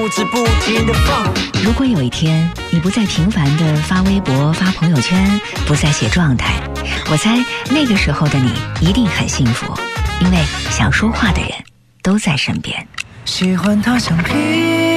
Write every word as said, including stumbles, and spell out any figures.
不止不停的放。 如果有一天你不再频繁的发微博发朋友圈，不再写状态，我猜那个时候的你一定很幸福，因为想说话的人都在身边。 喜欢他像皮